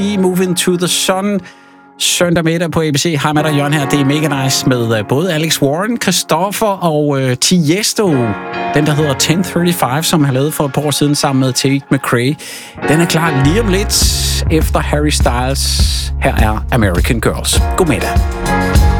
Moving to the Sun. Søndag middag på ABC. Hej med dig, Jørgen her. Det er mega nice med både Alex Warren, Christoffer og Tiesto. Den, der hedder 1035, som har lavet for et par år siden sammen med Tate McRae. Den er klar lige om lidt efter Harry Styles. Her er American Girls. God middag.